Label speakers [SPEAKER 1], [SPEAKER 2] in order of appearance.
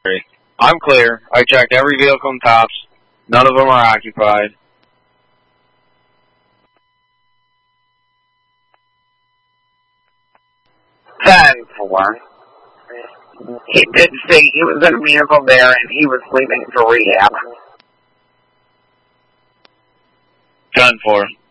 [SPEAKER 1] I'm clear. I checked every vehicle and tops. None of them are occupied.
[SPEAKER 2] Ten-4. He did say he was in a vehicle there and he was leaving for rehab.
[SPEAKER 1] 10-4.